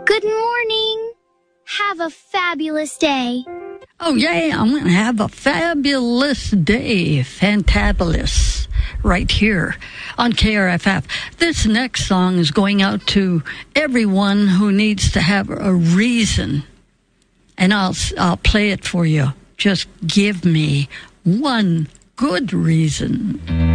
Good morning. Have a fabulous day. Oh, yeah, I'm going to have a fabulous day. Fantabulous. Right here on KRFF. This next song is going out to everyone who needs to have a reason. And I'll play it for you. Just give me one good reason.